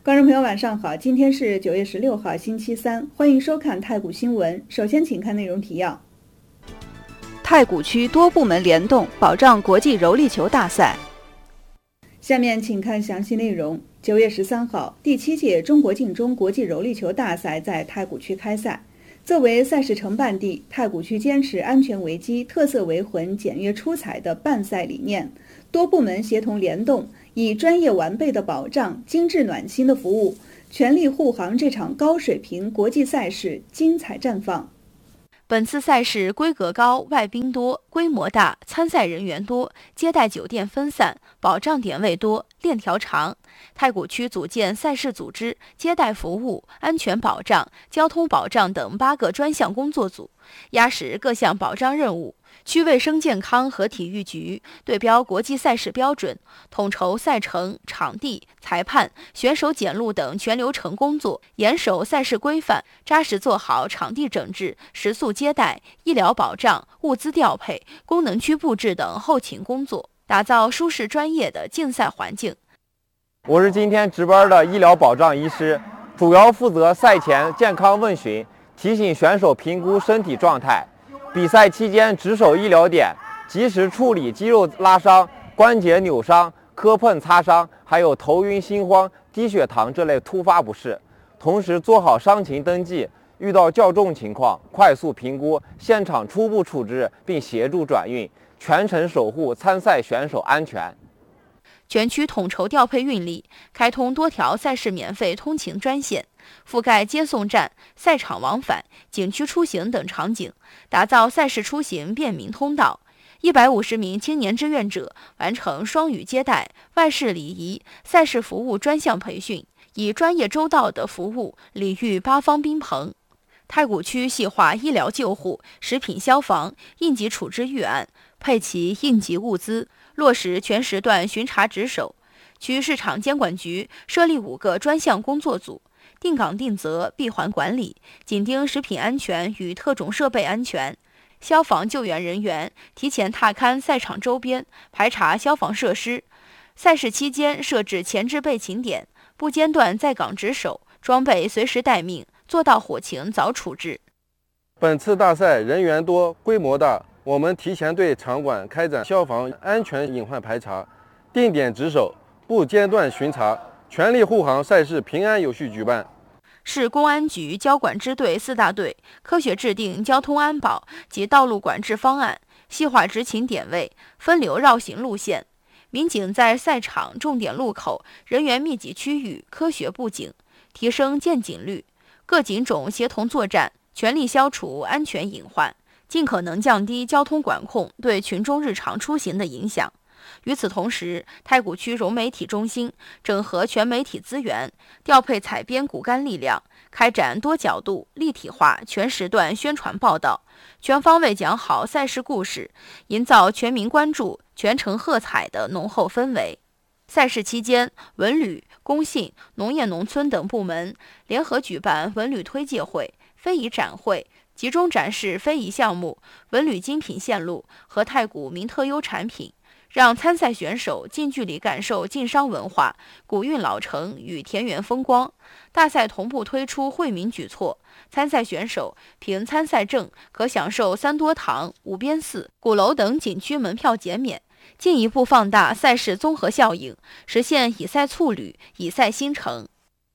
观众朋友，晚上好！今天是9月16号，星期三，欢迎收看太谷新闻。首先，请看内容提要：太谷区多部门联动，保障国际柔力球大赛。下面请看详细内容。9月13号，第7届中国劲中国际柔力球大赛在太谷区开赛。作为赛事承办地，太谷区坚持安全为基、特色为魂、简约出彩的办赛理念，多部门协同联动，以专业完备的保障、精致暖心的服务，全力护航这场高水平国际赛事精彩绽放。 本次赛事规格高、外宾多、规模大、参赛人员多、接待酒店分散、保障点位多、链条长。太谷区组建赛事组织、接待服务、安全保障、交通保障等8个专项工作组，压实各项保障任务。区卫生健康和体育局对标国际赛事标准，统筹赛程、场地、裁判、选手检录等全流程工作，严守赛事规范，扎实做好场地整治、食宿接待、医疗保障、物资调配、功能区布置等后勤工作，打造舒适专业的竞赛环境。 我是今天值班的医疗保障医师，主要负责赛前健康问询，提醒选手评估身体状态。比赛期间值守医疗点，及时处理肌肉拉伤、关节扭伤、磕碰擦伤，还有头晕心慌、低血糖这类突发不适。同时做好伤情登记，遇到较重情况快速评估，现场初步处置，并协助转运，全程守护参赛选手安全。 全区统筹调配运力，开通多条赛事免费通勤专线，覆盖接送站、赛场往返、景区出行等场景，打造赛事出行便民通道。150名青年志愿者完成双语接待、外事礼仪、赛事服务专项培训，以专业周到的服务礼遇8方宾朋。太谷区细化医疗救护、食品消防、应急处置预案，配齐应急物资，落实全时段巡查值守。区市场监管局设立5个专项工作组，定岗定责、闭环管理，紧盯食品安全与特种设备安全。消防救援人员提前踏勘赛场周边，排查消防设施。赛事期间设置前置备勤点，不间断在岗值守，装备随时待命，做到火情早处置。 本次大赛人员多、规模大，我们提前对场馆开展消防安全隐患排查，定点值守，不间断巡查，全力护航赛事平安有序举办。 市公安局交管支队4大队科学制定交通安保及道路管制方案，细化执勤点位，分流绕行路线。民警在赛场重点路口、人员密集区域科学布警，提升见警率。各警种协同作战，全力消除安全隐患，尽可能降低交通管控对群众日常出行的影响。与此同时，太谷区融媒体中心整合全媒体资源，调配采编骨干力量，开展多角度、立体化全时段宣传报道，全方位讲好赛事故事，营造全民关注、全程喝彩的浓厚氛围。赛事期间，文旅、工信、农业农村等部门联合举办文旅推介会、非遗展会，集中展示非遗项目、文旅精品线路和太谷名特优产品，让参赛选手近距离感受晋商文化、古韵老城与田园风光。大赛同步推出惠民举措，参赛选手凭参赛证可享受三多堂、五边寺、鼓楼等景区门票减免，进一步放大赛事综合效应，实现以赛促旅、以赛兴城。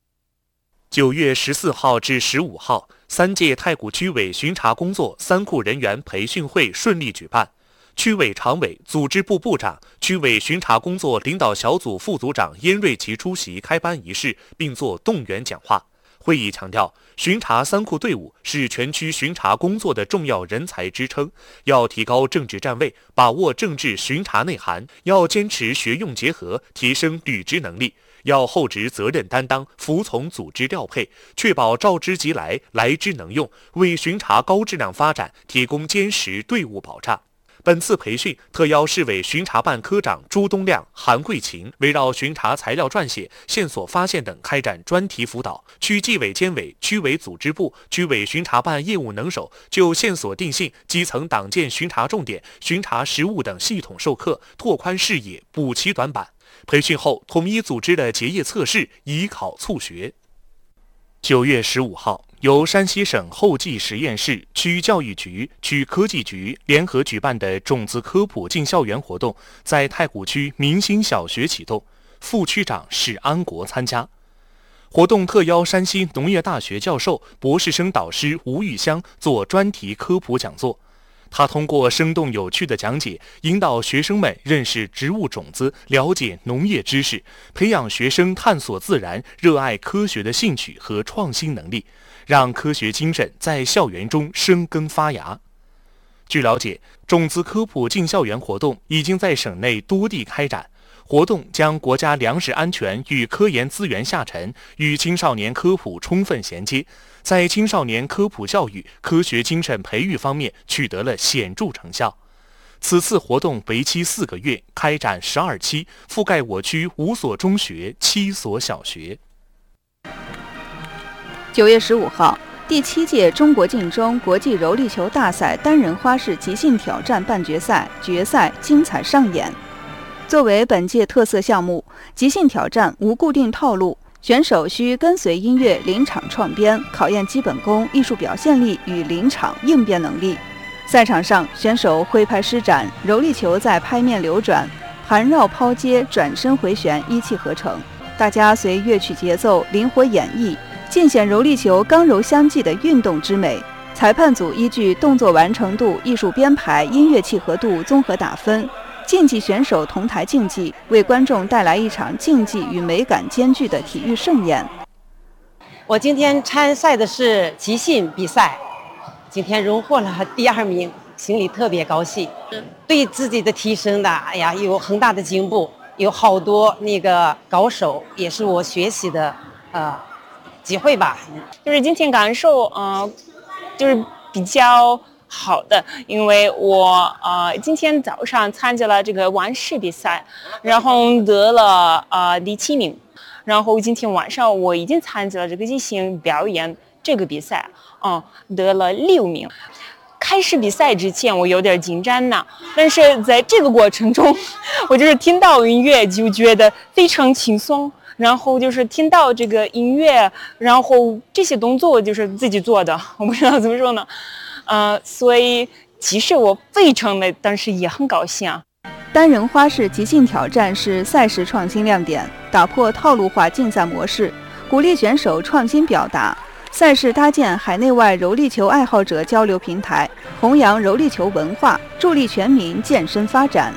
9月14号至15号，3届太谷区委巡查工作3库人员培训会顺利举办。区委常委、组织部部长、区委巡查工作领导小组副组长燕瑞琪出席开班仪式，并作动员讲话。会议强调，巡查3库队伍是全区巡查工作的重要人才支撑，要提高政治站位，把握政治巡查内涵，要坚持学用结合，提升履职能力，要厚植责任担当，服从组织调配，确保召之即来，来之能用，为巡查高质量发展提供坚实队伍保障。本次培训特邀市委巡查办科长朱东亮、韩桂琴围绕巡查材料撰写、线索发现等开展专题辅导，区纪委监委、区委组织部、区委巡查办业务能手就线索定性、基层党建巡查重点、巡查实务等系统授课，拓宽视野，补齐短板。 培训后统一组织了结业测试，以考促学。9月15号，由山西省后继实验室、区教育局、区科技局联合举办的种子科普进校园活动在太谷区明星小学启动，副区长史安国参加。活动特邀山西农业大学教授、博士生导师吴玉香做专题科普讲座。他通过生动有趣的讲解，引导学生们认识植物种子，了解农业知识，培养学生探索自然、热爱科学的兴趣和创新能力，让科学精神在校园中生根发芽。据了解，种子科普进校园活动已经在省内多地开展。活动将国家粮食安全与科研资源下沉与青少年科普充分衔接，在青少年科普教育、科学精神培育方面取得了显著成效。此次活动为期4个月，开展12期，覆盖我区5所中学、7所小学。 9月15号，第7届中国竞中国际柔力球大赛单人花式即兴挑战半决赛、决赛精彩上演。作为本届特色项目，即兴挑战无固定套路，选手需跟随音乐临场创编，考验基本功、艺术表现力与临场应变能力。赛场上，选手挥拍施展，柔力球在拍面流转，盘绕抛接、转身回旋一气呵成。大家随乐曲节奏灵活演绎，尽显柔力球刚柔相济的运动之美。裁判组依据动作完成度、艺术编排、音乐契合度综合打分。竞技选手同台竞技，为观众带来一场竞技与美感兼具的体育盛宴。 我今天参赛的是即兴比赛，今天荣获了第2名，心里特别高兴。对自己的提升的，有很大的进步，有好多那个高手，也是我学习的机会吧。 就是今天感受，就是比较好的，因为我今天早上参加了这个完式比赛，然后得了第7名，然后今天晚上我已经参加了这个即兴表演这个比赛，得了6名。开始比赛之前我有点紧张呢，但是在这个过程中，我就是听到音乐就觉得非常轻松，然后就是听到这个音乐，然后这些动作就是自己做的，我不知道怎么说呢。所以其实我非常累，但是也很高兴啊。 单人花式即兴挑战是赛事创新亮点，打破套路化竞赛模式，鼓励选手创新表达。赛事搭建海内外柔力球爱好者交流平台，弘扬柔力球文化，助力全民健身发展。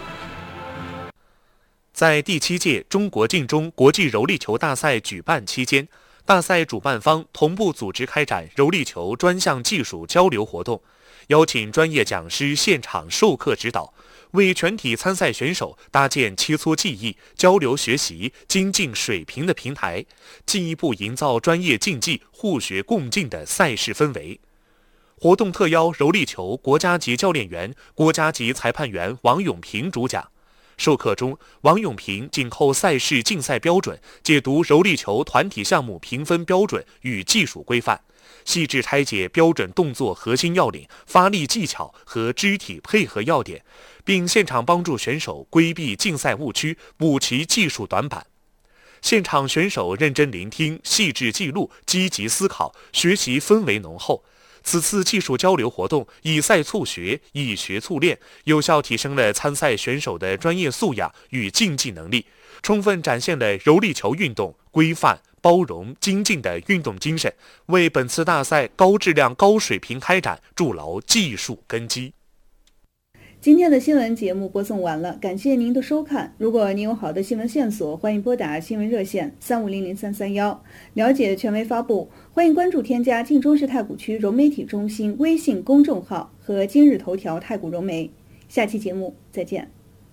在第7届中国竞中国际柔力球大赛举办期间，大赛主办方同步组织开展柔力球专项技术交流活动，邀请专业讲师现场授课指导，为全体参赛选手搭建切磋技艺、交流学习、精进水平的平台，进一步营造专业竞技、互学共进的赛事氛围。活动特邀柔力球国家级教练员、国家级裁判员王永平主讲。授课中，王永平紧扣赛事竞赛标准，解读柔力球团体项目评分标准与技术规范，细致拆解标准动作核心要领、发力技巧和肢体配合要点，并现场帮助选手规避竞赛误区，补齐技术短板。现场选手认真聆听、细致记录、积极思考，学习氛围浓厚。此次技术交流活动以赛促学，以学促练，有效提升了参赛选手的专业素养与竞技能力，充分展现了柔力球运动规范、包容、精进的运动精神，为本次大赛高质量、高水平开展筑牢技术根基。 今天的新闻节目播送完了，感谢您的收看。如果您有好的新闻线索，欢迎拨打新闻热线3500-331，了解权威发布。欢迎关注添加晋中市太谷区融媒体中心微信公众号和今日头条太谷融媒。下期节目再见。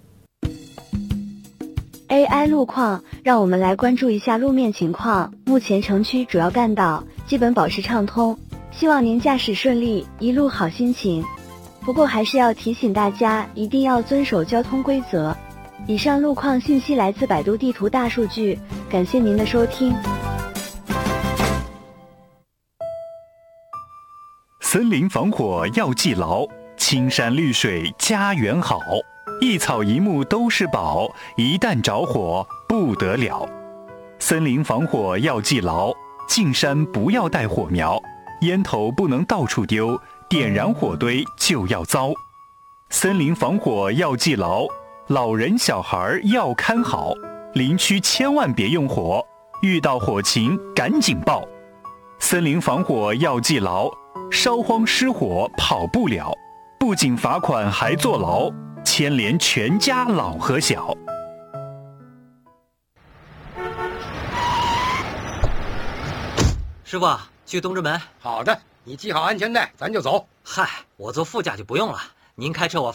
AI 路况，让我们来关注一下路面情况。目前城区主要干道基本保持畅通，希望您驾驶顺利，一路好心情。不过还是要提醒大家，一定要遵守交通规则。以上路况信息来自百度地图大数据，感谢您的收听。 森林防火要记牢，青山绿水家园好。 一草一木都是宝，一旦着火不得了。森林防火要记牢，进山不要带火苗，烟头不能到处丢，点燃火堆就要遭。森林防火要记牢，老人小孩要看好，林区千万别用火，遇到火情赶紧报。森林防火要记牢，烧荒失火跑不了，不仅罚款还坐牢，牵连全家老和小。 师傅，去东直门。 好的，你系好安全带，咱就走。 嗨，我坐副驾就不用了，您开车我